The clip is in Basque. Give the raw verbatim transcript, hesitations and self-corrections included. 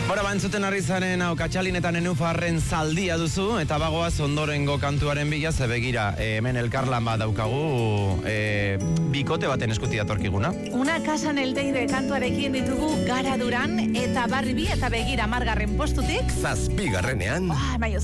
Bora, bantzuten harri zaren hau Katxalin eta Nenufarren zaldia duzu, eta bagoaz ondorengo kantuaren bila, ze begira, e, hemen elkarlan bat daukagu, e, bikote baten eskuti datorkiguna. Una casa en el Teide kantuarekin ditugu Gara Duran, eta Barri bi eta begira margarren postutik. Zazpigarrenean. Ah, bai,